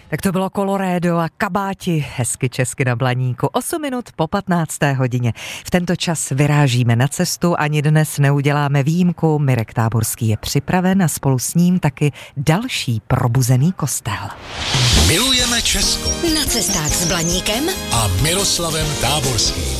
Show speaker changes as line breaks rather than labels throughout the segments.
Tak to bylo Kolorédo a Kabáti, hezky česky na Blaníku, 8 minut po 15. hodině. V tento čas vyrážíme na cestu, ani dnes neuděláme výjimku. Mirek Táborský je připraven a spolu s ním taky další probuzený kostel.
Milujeme Česko.
Na cestách s Blaníkem
A Miroslavem Táborským.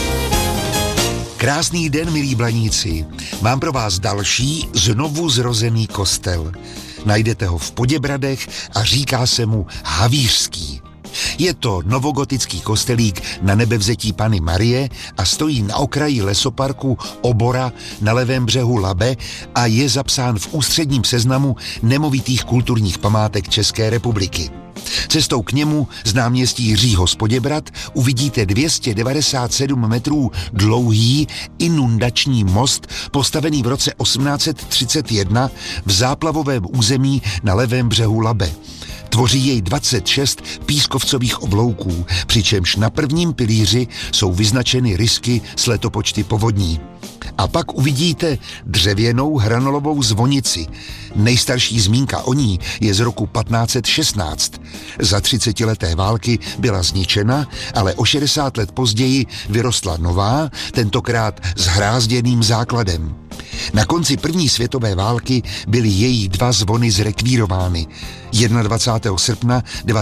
Krásný den, milí Blaníci. Mám pro vás další znovu zrozený kostel. Najdete ho v Poděbradech a říká se mu Havířský. Je to novogotický kostelík na Nebevzetí Panny Marie a stojí na okraji lesoparku Obora na levém břehu Labe a je zapsán v ústředním seznamu nemovitých kulturních památek České republiky. Cestou k němu z náměstí Jiřího z Poděbrad uvidíte 297 metrů dlouhý inundační most postavený v roce 1831 v záplavovém území na levém břehu Labe. Tvoří jej 26 pískovcových oblouků, přičemž na prvním pilíři jsou vyznačeny rysky s letopočty povodní. A pak uvidíte dřevěnou hranolovou zvonici. Nejstarší zmínka o ní je z roku 1516. Za 30leté války byla zničena, ale o 60 let později vyrostla nová, tentokrát s hrázděným základem. Na konci první světové války byly její dva zvony zrekvírovány. 21. srpna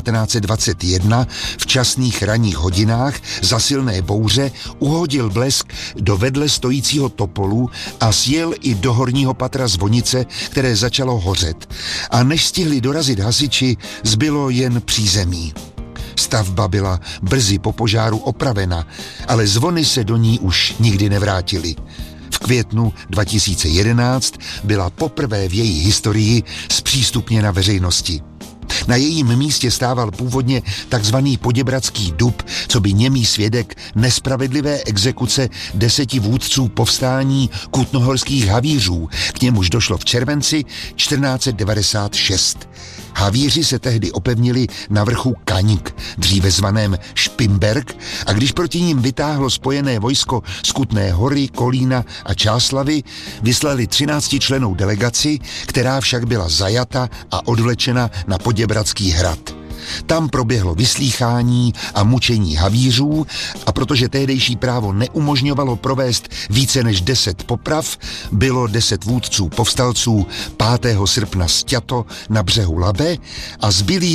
1921 v časných ranních hodinách za silné bouře uhodil blesk do vedle stojícího topolu a sjel i do horního patra zvonice, které začalo hořet. A než stihli dorazit hasiči, zbylo jen přízemí. Stavba byla brzy po požáru opravena, ale zvony se do ní už nikdy nevrátily. V květnu 2011 byla poprvé v její historii zpřístupněna veřejnosti. Na jejím místě stával původně takzvaný Poděbradský dub, co by němý svědek nespravedlivé exekuce 10 vůdců povstání kutnohorských havířů. K němuž došlo v červenci 1496. Havíři se tehdy opevnili na vrchu Kaňk, dříve zvaném Špimberk, a když proti ním vytáhlo spojené vojsko z Kutné Hory, Kolína a Čáslavy, vyslali 13člennou delegaci, která však byla zajata a odvlečena na Poděbradský hrad. Tam proběhlo vyslýchání a mučení havířů a protože tehdejší právo neumožňovalo provést více než 10 poprav, bylo 10 vůdců povstalců 5. srpna sťato na břehu Labe a zbylí